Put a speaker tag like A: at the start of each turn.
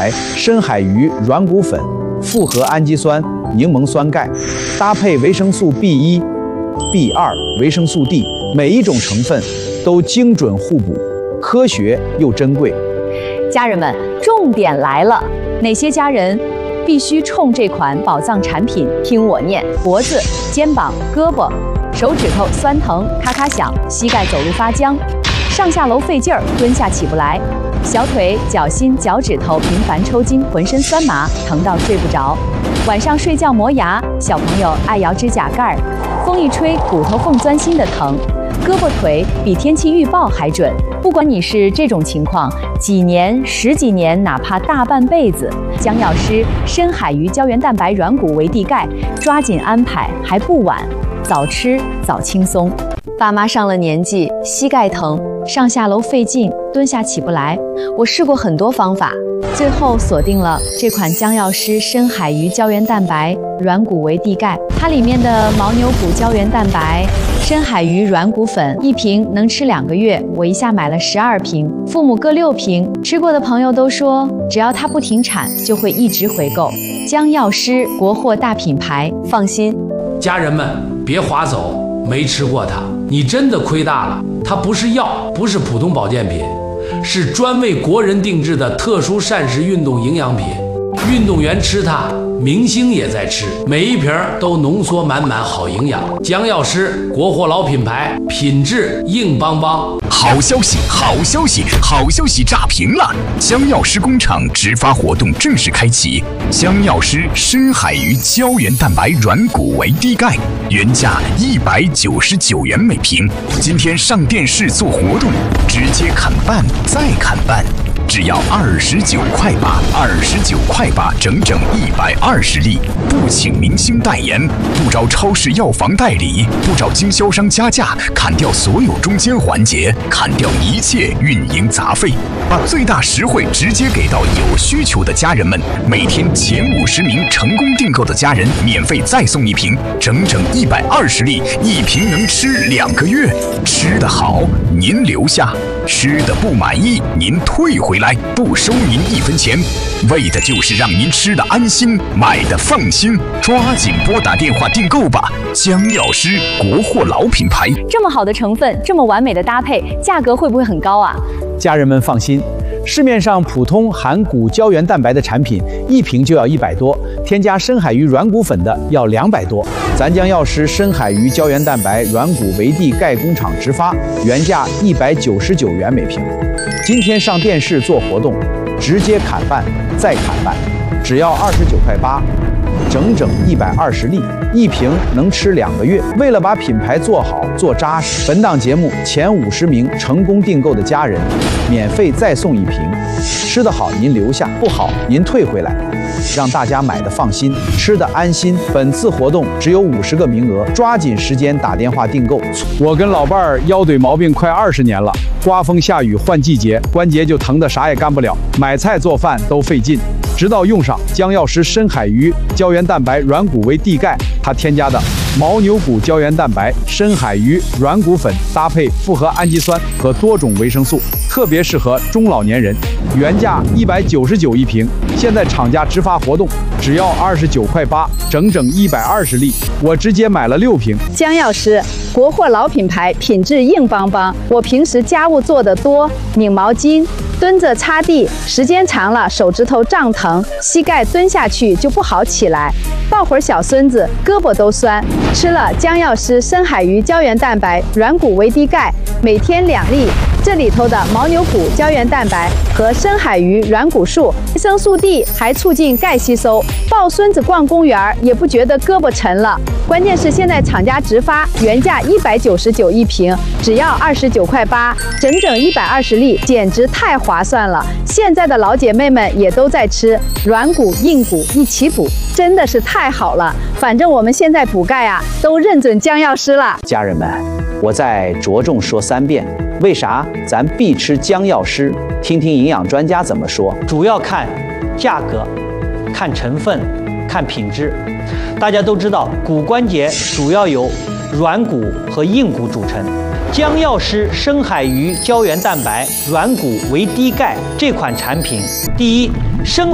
A: 白、深海鱼软骨粉、复合氨基酸、柠檬酸钙，搭配维生素 B1、B2、维生素 D， 每一种成分都精准互补，科学又珍贵。
B: 家人们，重点来了，哪些家人必须冲这款宝藏产品？听我念：脖子、肩膀、胳膊、手指头酸疼，咔咔响；膝盖走路发僵，上下楼费劲儿，蹲下起不来；小腿、脚心、脚趾头频繁抽筋，浑身酸麻，疼到睡不着；晚上睡觉磨牙，小朋友爱摇指甲盖儿，风一吹骨头缝钻心的疼；胳膊腿比天气预报还准。不管你是这种情况，几年、十几年，哪怕大半辈子，姜药师深海鱼胶原蛋白软骨维 D 钙，抓紧安排还不晚，早吃早轻松。爸妈上了年纪，膝盖疼，上下楼费劲，蹲下起不来，我试过很多方法，最后锁定了这款姜药师深海鱼胶原蛋白软骨维 D 钙，它里面的牦牛骨胶原蛋白、深海鱼软骨粉一瓶能吃2个月，我一下买了12瓶，父母各6瓶。吃过的朋友都说，只要它不停产，就会一直回购。姜药师国货大品牌，放心。
C: 家人们别划走，没吃过它，你真的亏大了。它不是药，不是普通保健品，是专为国人定制的特殊膳食运动营养品。运动员吃它，明星也在吃，每一瓶都浓缩满满好营养。姜药师国货老品牌，品质硬邦邦。
D: 好消息，好消息，好消息炸屏了！姜药师工厂直发活动正式开启，姜药师深海鱼胶原蛋白软骨维 D 钙，原价199元每瓶，今天上电视做活动，直接砍半再砍半。只要29块8，29块8，整整120粒，不请明星代言，不招超市药房代理，不找经销商加价，砍掉所有中间环节，砍掉一切运营杂费，把最大实惠直接给到有需求的家人们。每天前50名成功订购的家人，免费再送1瓶，整整120粒，一瓶能吃2个月。吃得好，您留下；吃得不满意，您退回来，不收您1分钱，为的就是让您吃得安心，买得放心。抓紧拨打电话订购吧！姜药师国货老品牌，
B: 这么好的成分，这么完美的搭配，价格会不会很高啊？
A: 家人们放心，市面上普通含骨胶原蛋白的产品，一瓶就要100多，添加深海鱼软骨粉的要200多。咱姜药师深海鱼胶原蛋白软骨维 D 钙工厂直发，原价199元每瓶，今天上电视做活动，直接砍半再砍半，只要29块8，整整120粒，一瓶能吃2个月。为了把品牌做好做扎实，本档节目前50名成功订购的家人，免费再送1瓶。吃得好您留下，不好您退回来，让大家买的放心，吃的安心。本次活动只有50个名额，抓紧时间打电话订购。我跟老伴儿腰腿毛病快20年了，刮风下雨换季节，关节就疼得啥也干不了，买菜做饭都费劲。直到用上姜药师深海鱼胶原蛋白软骨维 D 钙，它添加的牦牛骨胶原蛋白、深海鱼软骨粉搭配复合氨基酸和多种维生素，特别适合中老年人。原价199一瓶，现在厂家直发活动，只要29块8，整整120粒，我直接买了6瓶。
E: 姜药师国货老品牌，品质硬邦邦。我平时家务做得多，拧毛巾、蹲着擦地，时间长了手指头胀疼，膝盖蹲下去就不好起来，抱会儿小孙子胳膊都酸。吃了姜药师深海鱼胶原蛋白软骨维 D 钙，每天2粒，这里头的牦牛骨胶原蛋白和深海鱼软骨素、维生素 D 还促进钙吸收，抱孙子逛公园也不觉得胳膊沉了。关键是现在厂家直发，原价199一瓶，只要29块8，整整120粒，简直太划算了。现在的老姐妹们也都在吃，软骨硬骨一起补，真的是太好了。反正我们现在补钙啊，都认准姜药师了。
A: 家人们，我再着重说3遍，为啥咱必吃姜药师？听听营养专家怎么说。
F: 主要看价格，看成分，看品质。大家都知道，骨关节主要由软骨和硬骨组成。姜药师深海鱼胶原蛋白软骨维 D 钙这款产品，第一，深